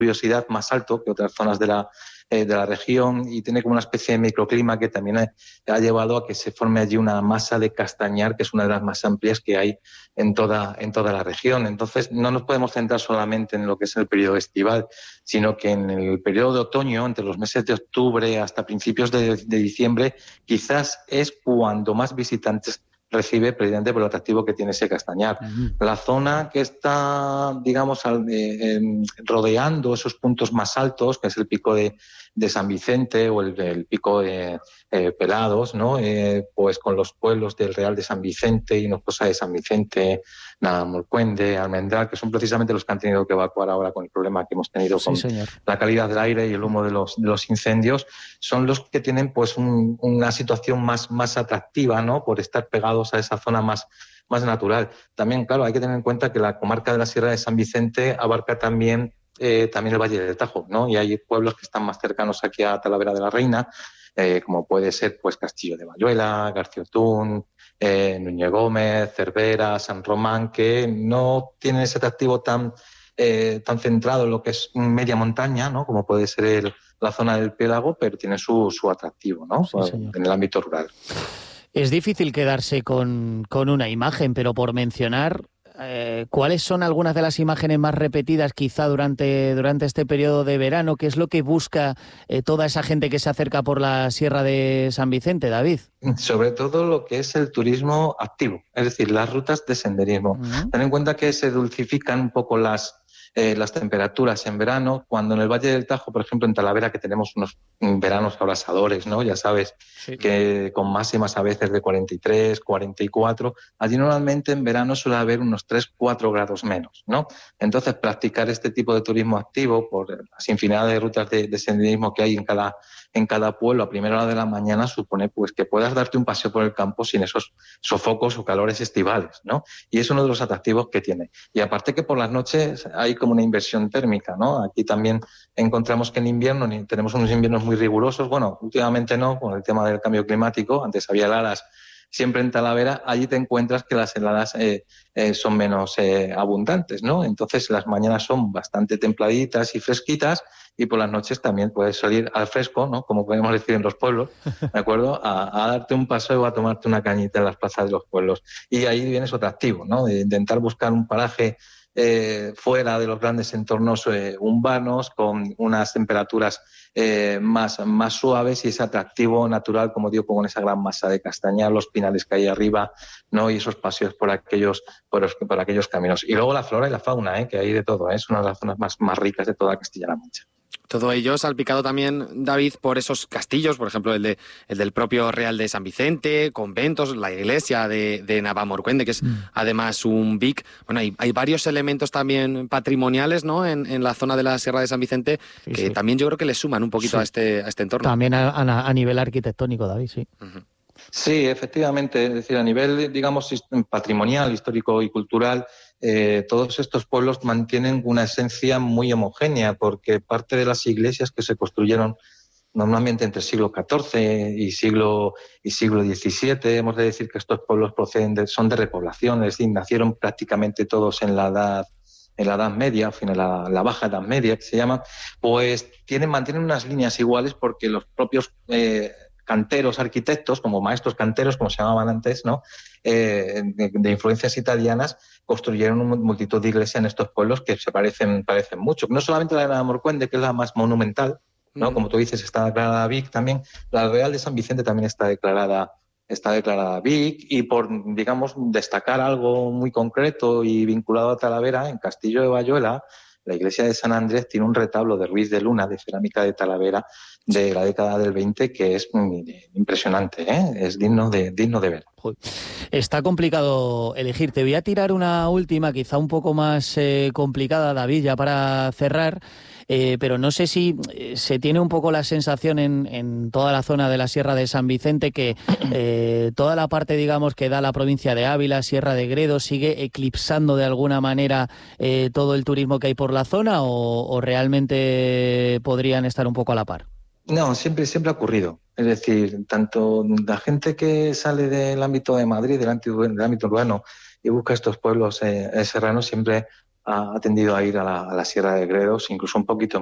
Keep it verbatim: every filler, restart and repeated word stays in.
pluviosidad más alto que otras zonas de la, eh, de la región y tiene como una especie de microclima que también ha, ha llevado a que se forme allí una masa de castañar que es una de las más amplias que hay en toda, en toda la región. Entonces no nos podemos centrar solamente en lo que es el periodo estival, sino que en el periodo de otoño, entre los meses de octubre hasta principios de, de diciembre, quizás es cuando más visitantes recibe precisamente por lo atractivo que tiene ese castañar. Uh-huh. La zona que está, digamos, al, eh, eh, rodeando esos puntos más altos, que es el pico de, de San Vicente o el, el pico de eh, Pelados, ¿no? Eh, pues con los pueblos del Real de San Vicente, Hinojosa de San Vicente, Navalmoruende, Almendral, que son precisamente los que han tenido que evacuar ahora con el problema que hemos tenido sí, con señor. la calidad del aire y el humo de los, de los incendios, son los que tienen pues un, una situación más, más atractiva, ¿no? Por estar pegados a esa zona más, más natural. También, claro, hay que tener en cuenta que la comarca de la Sierra de San Vicente abarca también, eh, también el Valle del Tajo, ¿no? Y hay pueblos que están más cercanos aquí a Talavera de la Reina, eh, como puede ser pues Castillo de Bayuela, Garciotún, eh, Núñez Gómez, Cervera, San Román, que no tienen ese atractivo tan, eh, tan centrado en lo que es media montaña, ¿no? Como puede ser el, la zona del Pélago, pero tiene su, su atractivo, ¿no? Sí, en el ámbito rural. Es difícil quedarse con, con una imagen, pero por mencionar, eh, ¿cuáles son algunas de las imágenes más repetidas quizá durante, durante este periodo de verano? ¿Qué es lo que busca eh, toda esa gente que se acerca por la Sierra de San Vicente, David? Sobre todo lo que es el turismo activo, es decir, las rutas de senderismo. Uh-huh. Ten en cuenta que se dulcifican un poco las... Eh, las temperaturas en verano, cuando en el Valle del Tajo, por ejemplo en Talavera, que tenemos unos veranos abrasadores, ¿no? Ya sabes, sí. que con máximas a veces de cuarenta y tres, cuarenta y cuatro, allí normalmente en verano suele haber unos tres, cuatro grados menos, ¿no? Entonces, practicar este tipo de turismo activo por las infinidad de rutas de, de senderismo que hay en cada, en cada pueblo a primera hora de la mañana supone pues que puedas darte un paseo por el campo sin esos sofocos o calores estivales, ¿no? Y es uno de los atractivos que tiene. Y aparte que por las noches hay como una inversión térmica, ¿no? Aquí también encontramos que en invierno tenemos unos inviernos muy rigurosos, bueno, últimamente no, con el tema del cambio climático, antes había heladas siempre en Talavera, allí te encuentras que las heladas eh, eh, son menos eh, abundantes, ¿no? Entonces las mañanas son bastante templaditas y fresquitas y por las noches también puedes salir al fresco, ¿no? Como podemos decir en los pueblos, ¿de acuerdo? A, a darte un paseo o a tomarte una cañita en las plazas de los pueblos. Y ahí viene su atractivo, ¿no? De intentar buscar un paraje Eh, fuera de los grandes entornos eh, urbanos, con unas temperaturas eh, más, más suaves y ese atractivo natural, como digo, con esa gran masa de castañar, los pinales que hay arriba, ¿no? Y esos paseos por aquellos, por, los, por aquellos caminos. Y luego la flora y la fauna, ¿eh? Que hay de todo, ¿eh? Es una de las zonas más, más ricas de toda Castilla-La Mancha. Todo ello salpicado también, David, por esos castillos, por ejemplo, el, de, el del propio Real de San Vicente, conventos, la iglesia de, de Navalmoruende, que es mm. además un V I C. Bueno, hay, hay varios elementos también patrimoniales, ¿no? En, en la zona de la Sierra de San Vicente, sí, que sí. también yo creo que le suman un poquito sí. a, este, a este entorno. También a, a, a nivel arquitectónico, David, sí. Uh-huh. Sí, efectivamente, es decir, a nivel, digamos, patrimonial, histórico y cultural, eh, todos estos pueblos mantienen una esencia muy homogénea, porque parte de las iglesias que se construyeron normalmente entre siglo catorce y siglo, y siglo diecisiete, hemos de decir que estos pueblos proceden de, son de repoblación, es decir, nacieron prácticamente todos en la edad en la Edad Media, al final la, la Baja Edad Media, que se llama, pues tienen, mantienen unas líneas iguales porque los propios eh, canteros, arquitectos, como maestros canteros, como se llamaban antes, ¿no? Eh, de, de influencias italianas, construyeron una multitud de iglesias en estos pueblos que se parecen, parecen mucho. No solamente la de Navalmoruende, que es la más monumental, ¿no? Mm. Como tú dices, está declarada V I C también. La Real de San Vicente también está declarada, está declarada V I C, y por, digamos, destacar algo muy concreto y vinculado a Talavera, en Castillo de Bayuela, la iglesia de San Andrés tiene un retablo de Ruiz de Luna, de cerámica de Talavera, de la década del veinte, que es impresionante, ¿eh? Es digno de, digno de ver. Está complicado elegir. Te voy a tirar una última, quizá un poco más eh, complicada, David, ya para cerrar. Eh, pero no sé si eh, se tiene un poco la sensación en, en toda la zona de la Sierra de San Vicente que eh, toda la parte, digamos, que da la provincia de Ávila, Sierra de Gredos, sigue eclipsando de alguna manera eh, todo el turismo que hay por la zona, o, o realmente podrían estar un poco a la par. No, siempre, siempre ha ocurrido. Es decir, tanto la gente que sale del ámbito de Madrid, del ámbito, del ámbito urbano, y busca estos pueblos eh, serranos, siempre ha, ha tendido a ir a la, a la Sierra de Gredos, incluso un poquito